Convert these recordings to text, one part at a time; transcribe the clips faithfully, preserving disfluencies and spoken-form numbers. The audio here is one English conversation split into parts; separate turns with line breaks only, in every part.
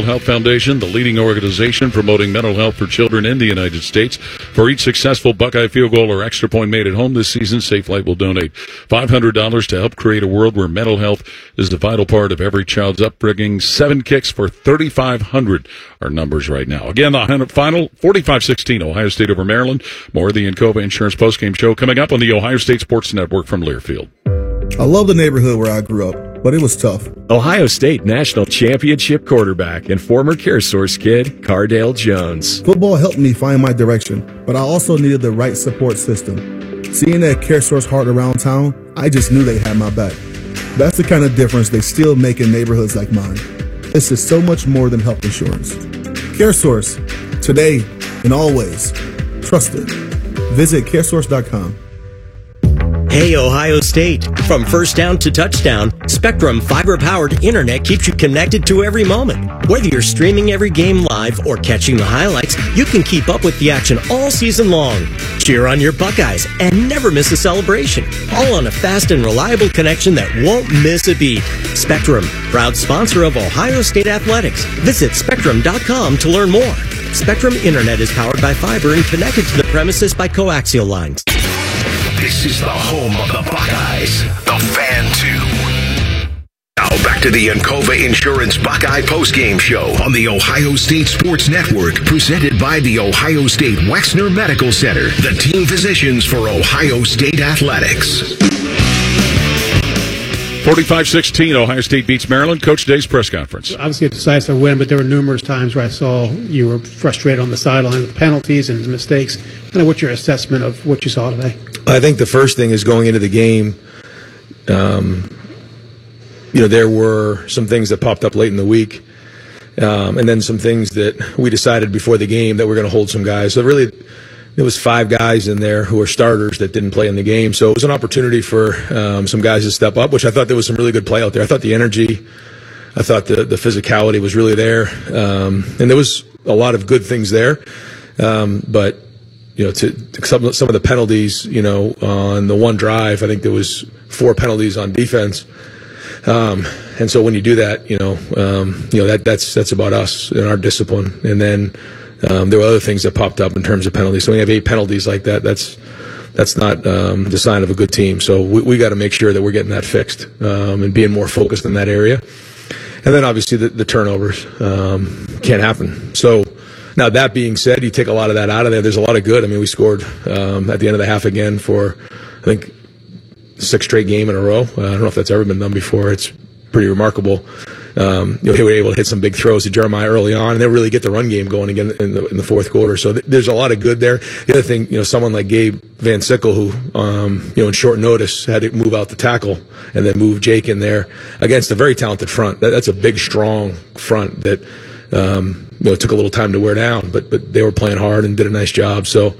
Health Foundation, the leading organization promoting mental health for children in the United States. For each successful Buckeye field goal or extra point made at home this season, Safe Flight will donate five hundred dollars to help create a world where mental health is the vital part of every child's upbringing. Seven kicks for thirty-five hundred dollars are numbers right now. Again, the final forty-five sixteen, Ohio State over Maryland. More of the Encova Insurance postgame show coming up on the Ohio State Sports Network from Learfield.
I love the neighborhood where I grew up, but it was tough.
Ohio State national championship quarterback and former CareSource kid, Cardale Jones.
Football helped me find my direction, but I also needed the right support system. Seeing that CareSource heart around town, I just knew they had my back. That's the kind of difference they still make in neighborhoods like mine. This is so much more than health insurance. CareSource, today and always. Trusted. Visit caresource dot com.
Hey, Ohio State. From first down to touchdown, Spectrum fiber-powered internet keeps you connected to every moment. Whether you're streaming every game live or catching the highlights, you can keep up with the action all season long. Cheer on your Buckeyes and never miss a celebration. All on a fast and reliable connection that won't miss a beat. Spectrum, proud sponsor of Ohio State Athletics. Visit spectrum dot com to learn more. Spectrum Internet is powered by fiber and connected to the premises by coaxial lines.
This is the home of the Buckeyes, the Fan two. Now back to the Encova Insurance Buckeye postgame show on the Ohio State Sports Network, presented by the Ohio State Wexner Medical Center, the team physicians for Ohio State Athletics.
forty-five sixteen, Ohio State beats Maryland. Coach Day's press conference.
Obviously a decisive win, but there were numerous times where I saw you were frustrated on the sideline with penalties and mistakes. Kind of what's your assessment of what you saw today?
I think the first thing is going into the game, um, you know, there were some things that popped up late in the week, um, and then some things that we decided before the game that we're going to hold some guys. So really, there was five guys in there who were starters that didn't play in the game. So it was an opportunity for um, some guys to step up, which I thought there was some really good play out there. I thought the energy, I thought the, the physicality was really there, um, and there was a lot of good things there, um, but you know, to, to some, some of the penalties, you know, on the one drive, I think there was four penalties on defense. Um, and so when you do that, you know, um, you know, that, that's, that's about us and our discipline. And then, um, there were other things that popped up in terms of penalties. So when you have eight penalties like that, that's, that's not, um, the sign of a good team. So we, we got to make sure that we're getting that fixed, um, and being more focused in that area. And then obviously the, the turnovers, um, can't happen. So, now, that being said, you take a lot of that out of there. There's a lot of good. I mean, we scored um, at the end of the half again for, I think, sixth straight game in a row. Uh, I don't know if that's ever been done before. It's pretty remarkable. Um, you know, they were able to hit some big throws to Jeremiah early on, and they really get the run game going again in the, in the fourth quarter. So th- there's a lot of good there. The other thing, you know, someone like Gabe Van Sickle, who, um, you know, in short notice had to move out the tackle and then move Jake in there against a very talented front. That, that's a big, strong front that, um, you know, it took a little time to wear down, but but they were playing hard and did a nice job. So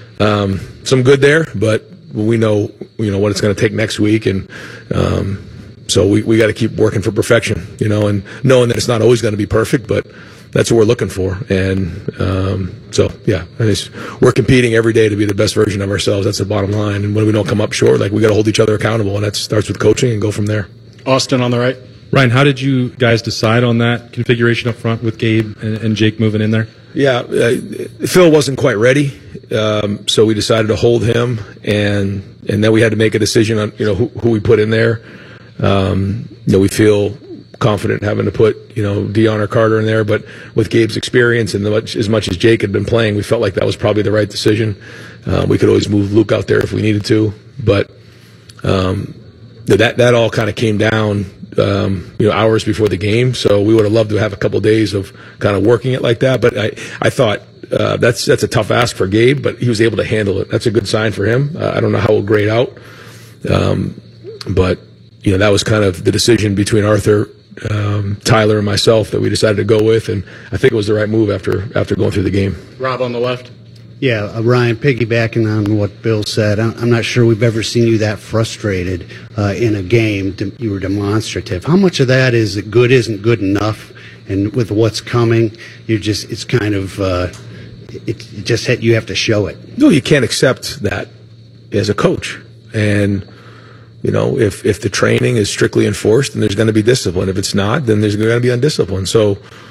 um, some good there, but we know you know what it's going to take next week, and um, so we we got to keep working for perfection, you know, and knowing that it's not always going to be perfect, but that's what we're looking for. And um, so yeah, we're competing every day to be the best version of ourselves. That's the bottom line. And when we don't come up short, like we got to hold each other accountable, and that starts with coaching and go from there.
Austin on the right. Ryan, how did you guys decide on that configuration up front with Gabe and, and Jake moving in there?
Yeah, uh, Phil wasn't quite ready, um, so we decided to hold him, and and then we had to make a decision on you know who, who we put in there. Um, you know, we feel confident having to put you know Dion or Carter in there, but with Gabe's experience and the much, as much as Jake had been playing, we felt like that was probably the right decision. Uh, we could always move Luke out there if we needed to, but um, that that all kind of came down. Um, you know, hours before the game, so we would have loved to have a couple of days of kind of working it like that. But I, I thought uh, that's that's a tough ask for Gabe, but he was able to handle it. That's a good sign for him. Uh, I don't know how he'll grade out, um, but you know that was kind of the decision between Arthur, um, Tyler, and myself that we decided to go with, and I think it was the right move after after going through the game.
Rob on the left.
Yeah, uh, Ryan, piggybacking on what Bill said, I'm, I'm not sure we've ever seen you that frustrated uh, in a game. De- you were demonstrative. How much of that is that good isn't good enough, and with what's coming, you're just it's kind of uh, it, it just hit, you have to show it.
No, you can't accept that as a coach, and you know if if the training is strictly enforced, then there's going to be discipline. If it's not, then there's going to be undiscipline. So.